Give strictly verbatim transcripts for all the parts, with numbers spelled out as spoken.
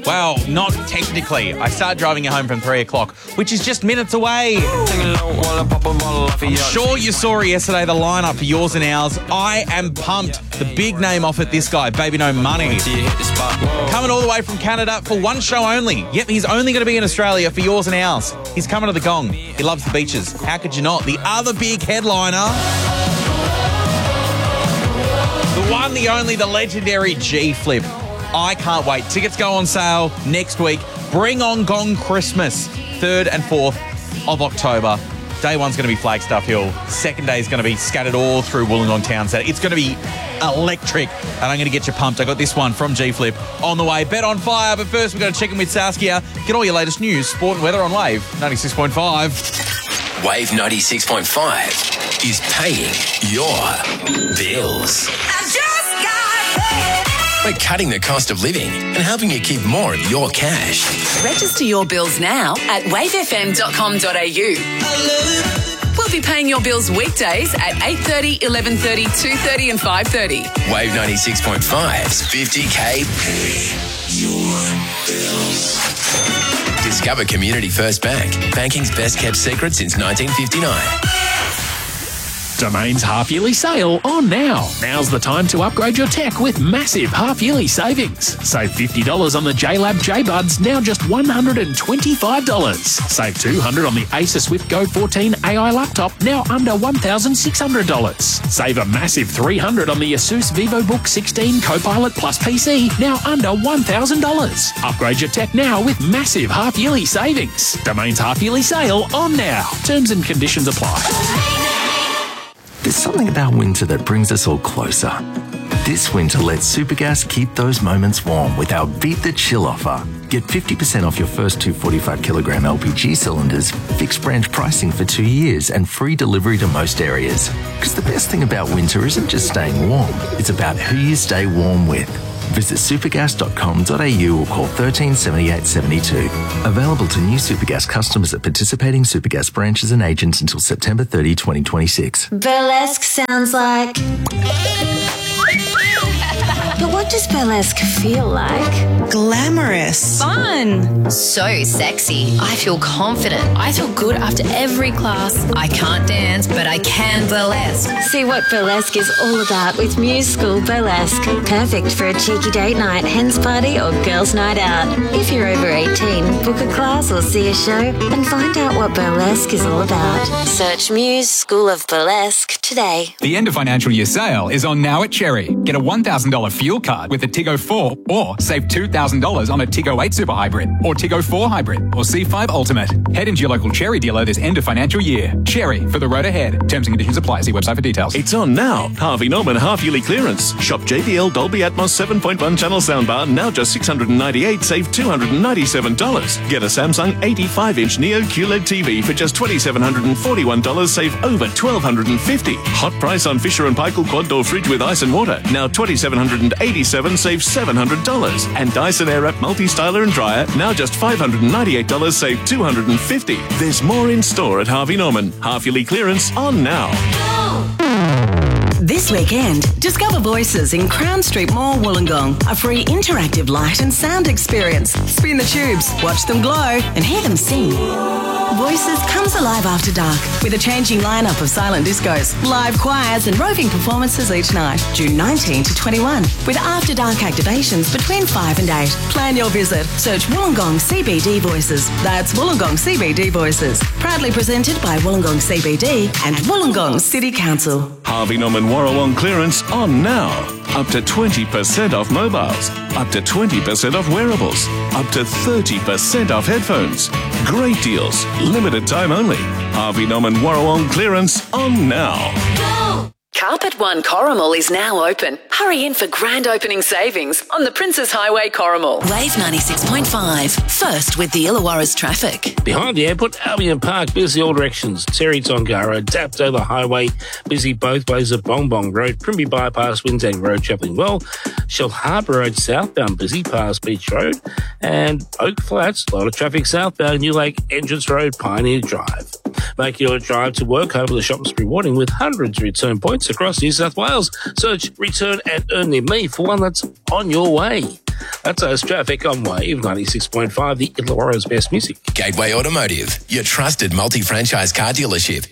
Well, not technically. I start driving you home from three o'clock, which is just minutes away. I'm sure you saw yesterday the lineup for yours and ours. I am pumped. The big name off it, this guy, Baby No Money. Coming all the way from Canada for one show only. Yep, he's only going to be in Australia for yours and ours. He's coming to the Gong. He loves the beaches. How could you not? The other big headliner, the one, the only, the legendary G-Flip. I can't wait. Tickets go on sale next week. Bring on Gong Christmas, third and fourth of October. Day one's going to be Flagstaff Hill. Second day is going to be scattered all through Wollongong Town Centre. It's going to be electric, and I'm going to get you pumped. I got this one from G-Flip on the way. Bet on fire, but first we're going to check in with Saskia. Get all your latest news, sport and weather on Wave ninety-six point five. Wave ninety-six point five is paying your bills. We're cutting the cost of living and helping you keep more of your cash. Register your bills now at wave f m dot com dot a u. We'll be paying your bills weekdays at eight thirty, eleven thirty, two thirty and five thirty. Wave ninety-six point five's fifty K Pay Your Bills. Discover Community First Bank, banking's best kept secret since nineteen fifty-nine. Domain's half-yearly sale on now. Now's the time to upgrade your tech with massive half-yearly savings. Save fifty dollars on the JLab J-Buds, now just one hundred twenty-five dollars. Save two hundred dollars on the Acer Swift Go fourteen A I laptop, now under one thousand six hundred dollars. Save a massive three hundred dollars on the Asus VivoBook sixteen Copilot Plus P C, now under one thousand dollars. Upgrade your tech now with massive half-yearly savings. Domain's half-yearly sale on now. Terms and conditions apply. There's something about winter that brings us all closer. This winter, let Supergas keep those moments warm with our Beat the Chill offer. Get fifty percent off your first two forty-five kilogram L P G cylinders, fixed branch pricing for two years and free delivery to most areas. Because the best thing about winter isn't just staying warm, it's about who you stay warm with. Visit supergas dot com dot a u or call one three seven eight seven two. Available to new Supergas customers at participating Supergas branches and agents until September thirtieth, twenty twenty-six. Burlesque sounds like... But what does burlesque feel like? Glamorous. Fun. So sexy. I feel confident. I feel good after every class. I can't dance, but I can burlesque. See what burlesque is all about with Muse School Burlesque. Perfect for a cheeky date night, hens party or girls' night out. If you're over eighteen, book a class or see a show and find out what burlesque is all about. Search Muse School of Burlesque today. The end of financial year sale is on now at Cherry. Get a one thousand dollars fuel card with a Tiggo four or save two thousand dollars on a Tiggo eight Super Hybrid or Tiggo four Hybrid or C five Ultimate. Head into your local Cherry dealer this end of financial year. Cherry, for the road ahead. Terms and conditions apply. See website for details. It's on now. Harvey Norman half-yearly clearance. Shop J B L Dolby Atmos seven point one channel soundbar, now just six hundred ninety-eight dollars, save two hundred ninety-seven dollars. Get a Samsung eighty-five inch Neo Q L E D T V for just two thousand seven hundred forty-one dollars, save over one thousand two hundred fifty dollars. Hot price on Fisher and Paykel quad door fridge with ice and water, now two thousand seven hundred eighty-seven dollars, save seven hundred dollars. And Dyson Airwrap multi-styler and dryer, now just five hundred ninety-eight dollars, save two hundred fifty dollars. There's more in store at Harvey Norman. Half-yearly clearance on now. This weekend, discover Voices in Crown Street Mall, Wollongong. A free interactive light and sound experience. Spin the tubes, watch them glow, and hear them sing. Voices comes alive after dark with a changing lineup of silent discos, live choirs and roving performances each night, June nineteenth to twenty-first, with after dark activations between five and eight. Plan your visit. Search Wollongong C B D Voices. That's Wollongong C B D Voices. Proudly presented by Wollongong C B D and Wollongong City Council. Harvey Norman Warrawong clearance on now. Up to twenty percent off mobiles, up to twenty percent off wearables, up to thirty percent off headphones. Great deals, limited time only. Harvey Norman Warrawong clearance on now. Go! Carpet One Corrimal is now open. Hurry in for grand opening savings on the Princes Highway Corrimal. Wave ninety-six point five, first with the Illawarra's traffic. Behind the airport, Albion Park, busy all directions. Terry Tongara, Dapto the Highway, busy both ways of Bong Bong Road, Primby Bypass, Windsang Road, travelling well. Shell Harbour Road southbound, busy past Beach Road. And Oak Flats, a lot of traffic southbound, New Lake Entrance Road, Pioneer Drive. Make your drive to work over the shops rewarding with hundreds of return points across New South Wales. Search Return and Earn Near Me for one that's on your way. That's us traffic on Wave ninety-six point five, the Illawarra's best music. Gateway Automotive, your trusted multi-franchise car dealership.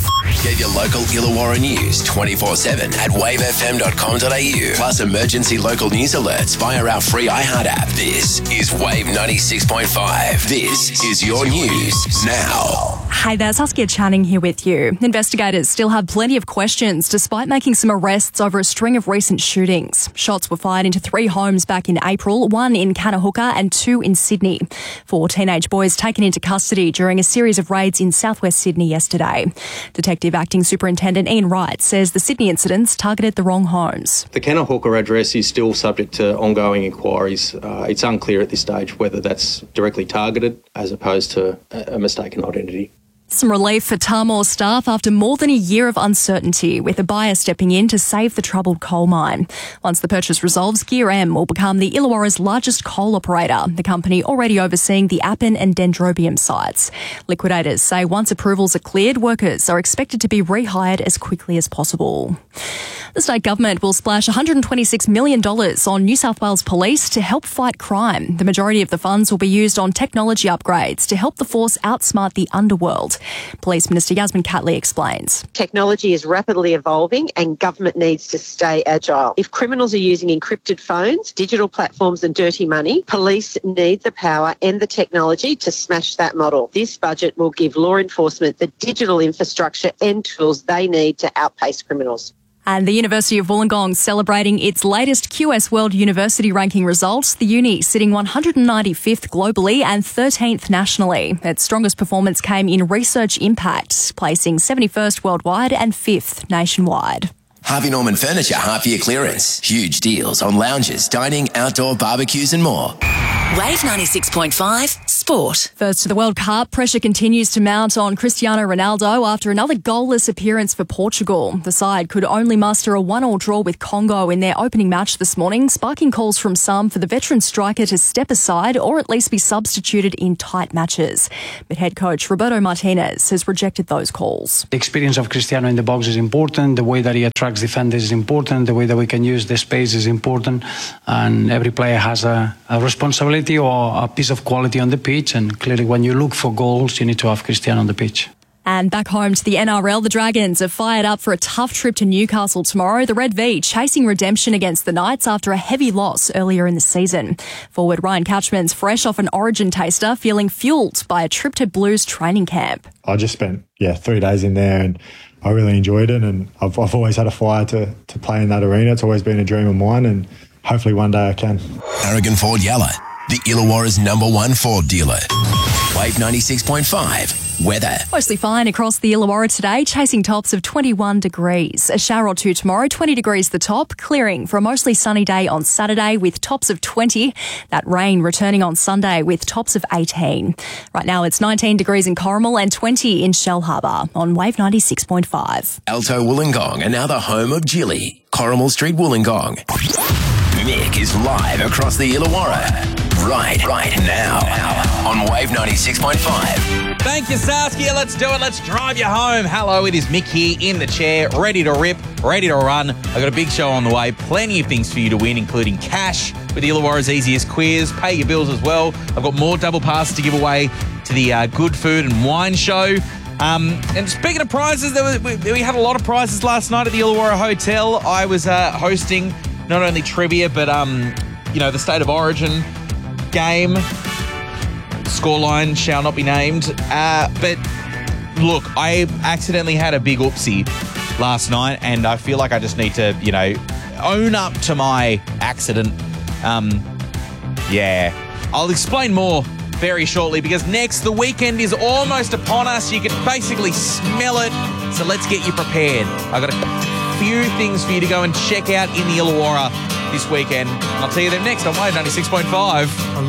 Get your local Illawarra news twenty-four seven at wave f m dot com dot a u. Plus emergency local news alerts via our free iHeart app. This is Wave ninety-six point five. This is your news now. Hey there, Saskia Channing here with you. Investigators still have plenty of questions despite making some arrests over a string of recent shootings. Shots were fired into three homes back in April, one in Kanahooka and two in Sydney. Four teenage boys taken into custody during a series of raids in southwest Sydney yesterday. Detective Acting Superintendent Ian Wright says the Sydney incidents targeted the wrong homes. The Kanahooka address is still subject to ongoing inquiries. Uh, it's unclear at this stage whether that's directly targeted as opposed to a, a mistaken identity. Some relief for Tahmoor staff after more than a year of uncertainty, with a buyer stepping in to save the troubled coal mine. Once the purchase resolves, Gear M will become the Illawarra's largest coal operator, the company already overseeing the Appin and Dendrobium sites. Liquidators say once approvals are cleared, workers are expected to be rehired as quickly as possible. The state government will splash one hundred twenty-six million dollars on New South Wales Police to help fight crime. The majority of the funds will be used on technology upgrades to help the force outsmart the underworld. Police Minister Yasmin Catley explains. Technology is rapidly evolving and government needs to stay agile. If criminals are using encrypted phones, digital platforms and dirty money, police need the power and the technology to smash that model. This budget will give law enforcement the digital infrastructure and tools they need to outpace criminals. And the University of Wollongong celebrating its latest Q S World University ranking results, the uni sitting one hundred ninety-fifth globally and thirteenth nationally. Its strongest performance came in research impact, placing seventy-first worldwide and fifth nationwide. Harvey Norman Furniture half-year clearance. Huge deals on lounges, dining, outdoor barbecues and more. Wave ninety-six point five Sport. First to the World Cup, pressure continues to mount on Cristiano Ronaldo after another goalless appearance for Portugal. The side could only muster a one-all draw with Congo in their opening match this morning, sparking calls from some for the veteran striker to step aside or at least be substituted in tight matches. But head coach Roberto Martinez has rejected those calls. The experience of Cristiano in the box is important. The way that he attracts defenders is important. The way that we can use the space is important. And every player has a, a responsibility or a piece of quality on the pitch. And clearly when you look for goals, you need to have Cristiano on the pitch. And back home to the N R L, the Dragons are fired up for a tough trip to Newcastle tomorrow. The Red V chasing redemption against the Knights after a heavy loss earlier in the season. Forward Ryan Catchman's fresh off an Origin taster, feeling fuelled by a trip to Blues training camp. I just spent, yeah, three days in there and I really enjoyed it, and I've, I've always had a fire to, to play in that arena. It's always been a dream of mine, and hopefully one day I can. Aragon Ford Yalla, the Illawarra's number one Ford dealer. Wave ninety-six point five. Weather. Mostly fine across the Illawarra today, chasing tops of twenty-one degrees. A shower or two tomorrow, twenty degrees the top, clearing for a mostly sunny day on Saturday with tops of twenty. That rain returning on Sunday with tops of eighteen. Right now it's nineteen degrees in Corrimal and twenty in Shell Harbour on Wave ninety-six point five. Alto Wollongong, and now the home of Gilly. Corrimal Street, Wollongong. Mick is live across the Illawarra. Right, right now, now on Wave ninety-six point five. Thank you, Saskia. Let's do it. Let's drive you home. Hello, it is Mick here in the chair, ready to rip, ready to run. I've got a big show on the way. Plenty of things for you to win, including cash with the Illawarra's easiest quiz, pay your bills as well. I've got more double passes to give away to the uh, Good Food and Wine Show. Um, and speaking of prizes, there was, we, we had a lot of prizes last night at the Illawarra Hotel. I was uh, hosting not only trivia, but um, you know, the State of Origin game. Scoreline shall not be named. Uh, but look, I accidentally had a big oopsie last night, and I feel like I just need to, you know, own up to my accident. Um, yeah, I'll explain more very shortly, because next, the weekend is almost upon us. You can basically smell it. So let's get you prepared. I've got a few things for you to go and check out in the Illawarra this weekend. I'll tell you them next on Wave ninety-six point five.